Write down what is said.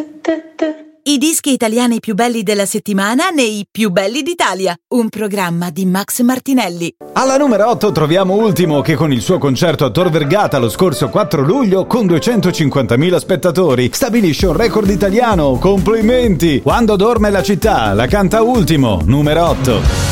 I dischi italiani più belli della settimana nei più belli d'Italia. Un programma di Max Martinelli. Alla numero 8 troviamo Ultimo, che con il suo concerto a Tor Vergata lo scorso 4 luglio con 250.000 spettatori stabilisce un record italiano. Complimenti! Quando dorme la città, la canta Ultimo, numero 8.